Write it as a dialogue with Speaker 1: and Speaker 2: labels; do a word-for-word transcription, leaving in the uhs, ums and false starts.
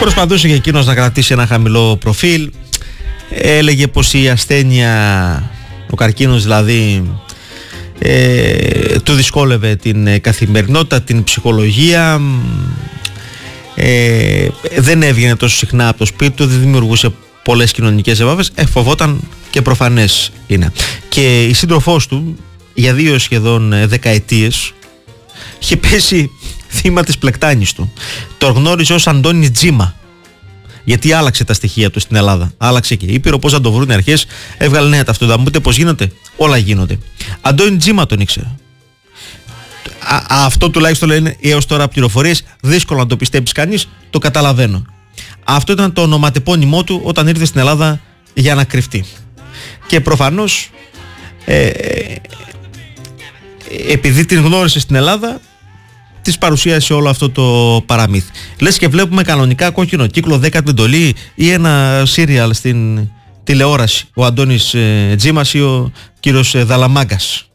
Speaker 1: Προσπαθούσε και εκείνος να κρατήσει ένα χαμηλό προφίλ. Έλεγε πως η ασθένεια, ο καρκίνος δηλαδή, ε, του δυσκόλευε την καθημερινότητα, την ψυχολογία. Ε, δεν έβγαινε τόσο συχνά από το σπίτι του, δεν δημιουργούσε πολλές κοινωνικές επαφές, ε, φοβόταν και προφανές είναι. Και η σύντροφός του για δύο σχεδόν δεκαετίες είχε πέσει θύμα της πλεκτάνης του. Το γνώρισε ως Αντώνη Τζίμα, γιατί άλλαξε τα στοιχεία του στην Ελλάδα. Άλλαξε και ήπειρο, πώς να το βρουν οι αρχές, έβγαλε νέα ταυτότητα. Μου πείτε πώς γίνονται, όλα γίνονται. Αντώνη Τζίμα τον ήξερε. Α, αυτό τουλάχιστον λένε έως τώρα πληροφορίες, δύσκολο να το πιστέψει κανείς, το καταλαβαίνω. Αυτό ήταν το ονοματεπώνυμό του όταν ήρθε στην Ελλάδα για να κρυφτεί. Και προφανώς ε, επειδή την γνώρισε στην Ελλάδα, της παρουσίασε όλο αυτό το παραμύθι. Λες και βλέπουμε κανονικά Κόκκινο Κύκλο, δέκατη εντολή ή ένα σύριαλ στην τηλεόραση, ο Αντώνης ε, Τζίμας ή ο κύριος ε, Δαλαμάγκας.